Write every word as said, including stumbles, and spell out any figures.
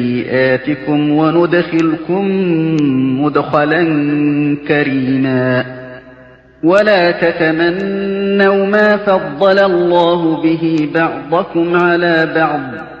سيئاتكم وندخلكم مدخلا كريما ولا تتمنوا ما فضل الله به بعضكم على بعض